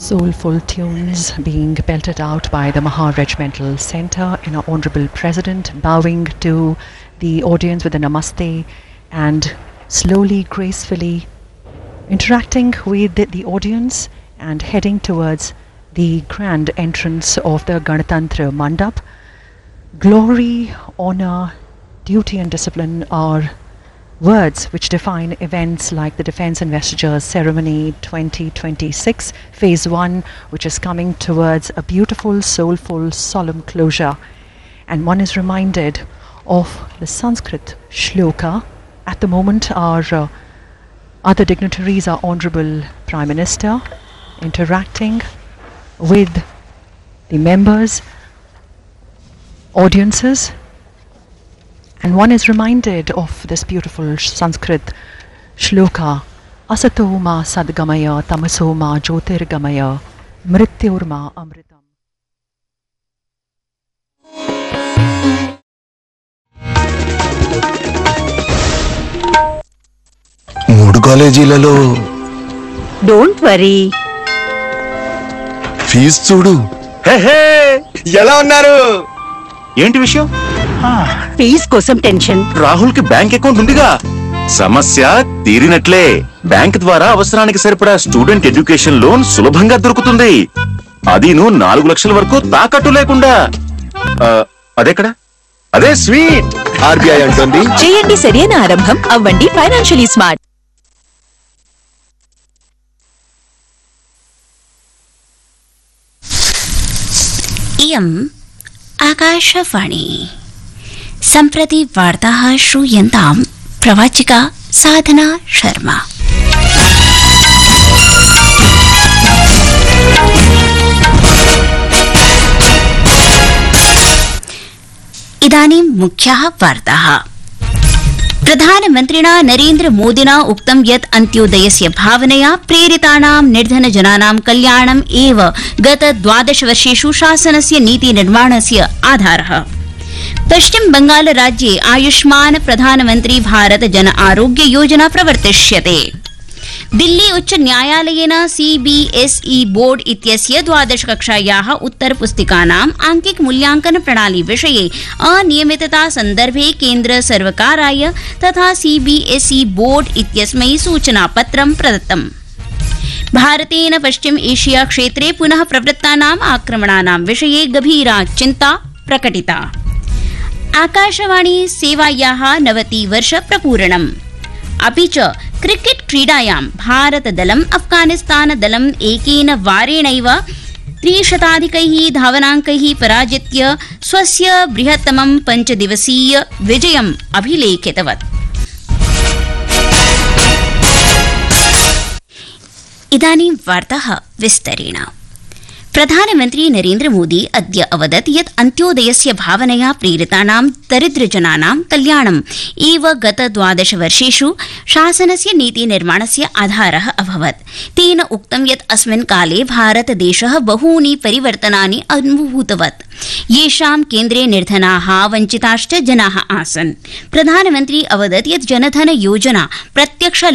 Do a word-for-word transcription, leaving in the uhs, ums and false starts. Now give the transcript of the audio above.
Soulful tunes being belted out by the Maha Regimental Centre and our Honourable President bowing to the audience with a namaste and slowly, gracefully interacting with the, the audience and heading towards the grand entrance of the Ganatantra Mandap. Glory, honour, duty and discipline are words which define events like the Defence Investiture Ceremony twenty twenty-six, Phase one, which is coming towards a beautiful, soulful, solemn closure. And one is reminded of the Sanskrit shloka. At the moment, our uh, other dignitaries, our Honourable Prime Minister, interacting with the members, audiences, and one is reminded of this beautiful Sanskrit shloka, Asato ma sadgamaya tamaso ma jyotirgamaya mrityur ma amritam. మూడు కాలేజీలలో don't worry fee చూడు. హే హే ఎలా ఉన్నారు? ఏంటి విషయం? Fees కోసం tension. Rahul కి bank account ఉందిగా, సమస్య తీరినట్లే. బ్యాంక్ ద్వారా అవసరానికి సరిపడా స్టూడెంట్ ఎడ్యుకేషన్ లోన్ సులభంగా దొరుకుతుంది. అదీను నాలుగు లక్షల వరకు తాకట్టు లేకుండా. అదెక్కడ? అదే స్వీట్. ఆర్బీఐ అంటుంది, చేయండి సరైన ఆరంభం, అవ్వండి ఫైనాన్షియలీ స్మార్ట్. इयम् आकाशवाणी सम्प्रति वार्ताः श्रूयन्तां प्रवाचिका साधना शर्मा। इदानीं मुख्याः वार्ताः। प्रधानमन्त्रिणा नरेन्द्र मोदिना उक्तं यत् अन्त्योदयस्य भावनया प्रेरितानां निर्धनजनानां कल्याणम् एव गत द्वादश वर्षेषु शासनस्य नीतिनिर्माणस्य आधारः। पश्चिम बंगाल राज्ये आयुष्मान प्रधानमन्त्री भारत जन आरोग्य योजना प्रवर्तिष्यते। दिल्ली उच्च न्यायालयेन सीबीएसई बोर्ड इत्यस्य द्वादश कक्षायाः उत्तरपुस्तिकानाम् आंकिक मूल्यांकन प्रणाली विषये अनियमितता सन्दर्भे केन्द्र सर्वकाराय तथा सीबीएसई बोर्ड इत्यस्मै सूचनापत्रं प्रदत्तम्। भारतेन पश्चिम एशिया क्षेत्रे पुनः प्रवृत्तानाम् आक्रमणानां विषये गभीरा चिन्ता प्रकटिता। आकाशवाणी सेवायाः नवति वर्ष प्रपूरणम्। अपि च क्रिकेट क्रीडायां भारतदलम् अफगानिस्तानदलम् एकेन वारेणैव त्रिशताधिकैः धावनाङ्कैः पराजित्य स्वस्य बृहत्तमं पञ्चदिवसीय विजयम् अभिलेखितवत्। इदानीं वार्ताः विस्तरेण। प्रधानमन्त्री नरेन्द्र मोदी अद्य अवदत् यत् अन्त्योदयस्य भावनया प्रेरितानां दरिद्रजनानां कल्याणम् एव गत द्वादश वर्षेषु शासनस्य नीतिनिर्माणस्य आधारः अभवत्। तेन उक्तं यत् अस्मिन् काले भारतदेशः बहूनि परिवर्तनानि अनुभूतवत्, येषां केन्द्रे निर्धनाः वञ्चिताश्च जनाः आसन्। प्रधानमन्त्री अवदत् यत् जनधन योजना प्रत्यक्ष